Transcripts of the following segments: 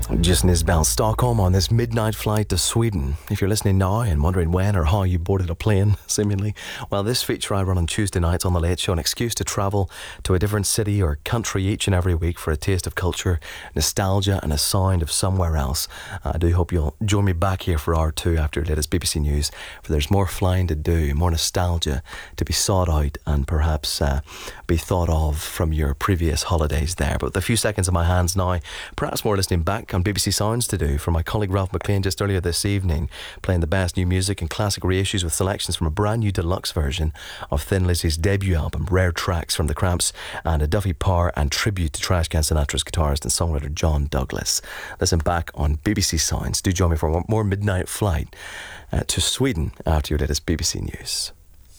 Jason Isbell, Stockholm on this midnight flight to Sweden. If you're listening now and wondering when or how you boarded a plane, seemingly, well, this feature I run on Tuesday nights on The Late Show, an excuse to travel to a different city or country each and every week for a taste of culture, nostalgia and a sound of somewhere else. I do hope you'll join me back here for hour two after the latest BBC News, for there's more flying to do, more nostalgia to be sought out and perhaps be thought of from your previous holidays there. But with a few seconds in my hands now, perhaps more listening back on BBC Sounds to do from my colleague Ralph McLean just earlier this evening, playing the best new music and classic reissues with selections from a brand new deluxe version of Thin Lizzy's debut album, Rare Tracks from The Cramps, and a Duffy Parr and tribute to Trash Can Sinatra's guitarist and songwriter John Douglas. Listen back on BBC Sounds. Do join me for one more midnight flight to Sweden after your latest BBC News.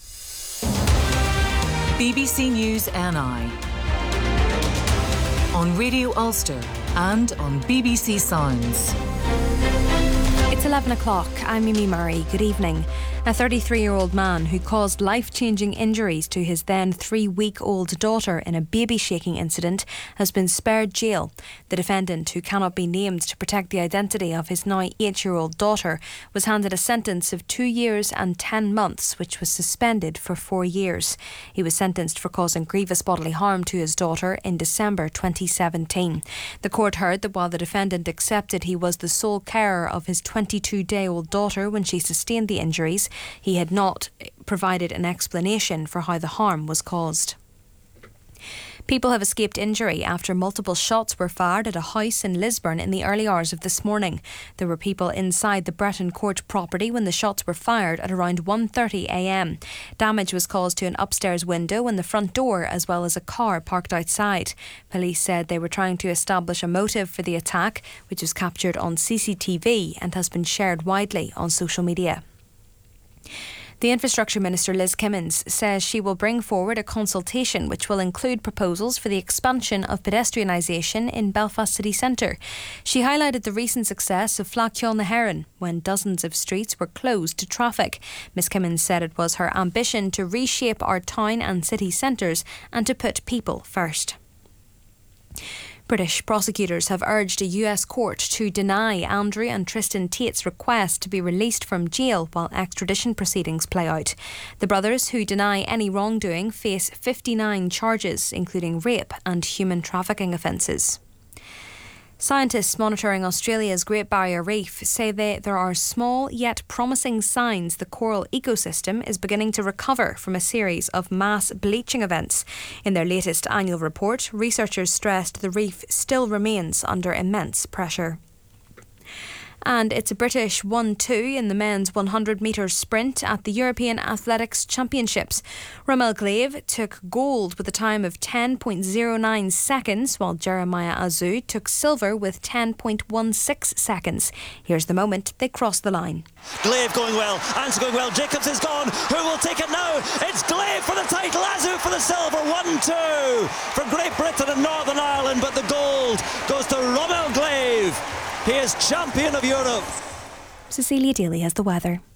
BBC News NI on Radio Ulster and on BBC Sounds. It's 11 o'clock. I'm Mimi Murray. Good evening. A 33-year-old man who caused life-changing injuries to his then 3-week-old daughter in a baby-shaking incident has been spared jail. The defendant, who cannot be named to protect the identity of his now 8-year-old daughter, was handed a sentence of 2 years and 10 months, which was suspended for 4 years. He was sentenced for causing grievous bodily harm to his daughter in December 2017. The court heard that while the defendant accepted he was the sole carer of his 22-day-old daughter when she sustained the injuries, he had not provided an explanation for how the harm was caused. People have escaped injury after multiple shots were fired at a house in Lisburn in the early hours of this morning. There were people inside the Breton Court property when the shots were fired at around 1:30am. Damage was caused to an upstairs window and the front door, as well as a car parked outside. Police said they were trying to establish a motive for the attack, which was captured on CCTV and has been shared widely on social media. The Infrastructure Minister Liz Kimmins says she will bring forward a consultation which will include proposals for the expansion of pedestrianisation in Belfast city centre. She highlighted the recent success of Flacchiol na Heron when dozens of streets were closed to traffic. Ms Kimmins said it was her ambition to reshape our town and city centres and to put people first. British prosecutors have urged a US court to deny Andrew and Tristan Tate's request to be released from jail while extradition proceedings play out. The brothers, who deny any wrongdoing, face 59 charges, including rape and human trafficking offences. Scientists monitoring Australia's Great Barrier Reef say there are small yet promising signs the coral ecosystem is beginning to recover from a series of mass bleaching events. In their latest annual report, researchers stressed the reef still remains under immense pressure. And it's a British 1-2 in the men's 100 metres sprint at the European Athletics Championships. Romel Glaive took gold with a time of 10.09 seconds, while Jeremiah Azu took silver with 10.16 seconds. Here's the moment they crossed the line. Glaive going well, Answer going well, Jacobs is gone. Who will take it now? It's Glaive for the title, Azu for the silver. 1-2 for Great Britain and Northern Ireland, but the gold goes to Romel Glaive. He is champion of Europe. Cecilia Daly has the weather.